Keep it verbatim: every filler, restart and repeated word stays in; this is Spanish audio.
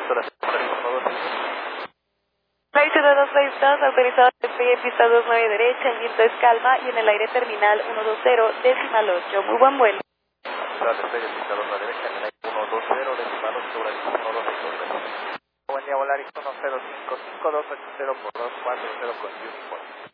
Flight dos dos seis dos, autorizado despegue pista dos nueve derecha, el viento es calma y en el aire terminal ciento veinte, decimal ocho. Muy buen vuelo. Despegue pista dos nueve derecha, en el aire ciento veinte, decimal ocho, sobre el ciento veinte. Buen día, Volaris uno cero cinco cinco dos ocho cero por dos cuatro cero con Uniform.